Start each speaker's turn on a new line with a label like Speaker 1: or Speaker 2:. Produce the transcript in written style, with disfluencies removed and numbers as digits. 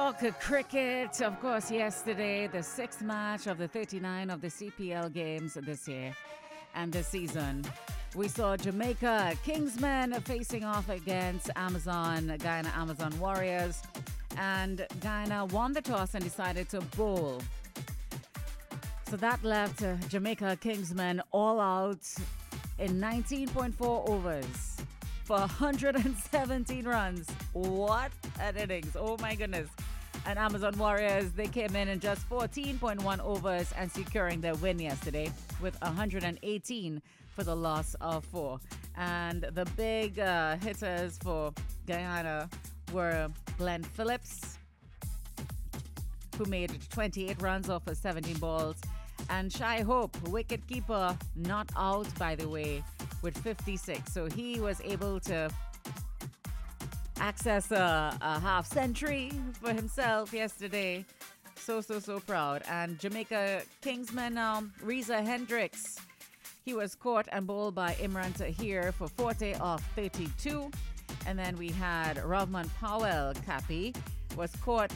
Speaker 1: talk cricket. Of course, yesterday, the sixth match of the 39 of the CPL games this year and this season. We saw Jamaica Kingsmen facing off against Guyana Amazon Warriors. And Guyana won the toss and decided to bowl. So that left Jamaica Kingsmen all out in 19.4 overs for 117 runs. What an innings. Oh my goodness. And Amazon Warriors, they came in just 14.1 overs and securing their win yesterday with 118 for the loss of 4. And the big hitters for Guyana were Glenn Phillips, who made 28 runs off of 17 balls, and Shai Hope, wicketkeeper, not out, by the way, with 56. So he was able to access a half century for himself yesterday. So proud. And Jamaica Kingsman, Reza Hendricks, he was caught and bowled by Imran Tahir for 40 off 32. And then we had Rovman Powell, Cappy, was caught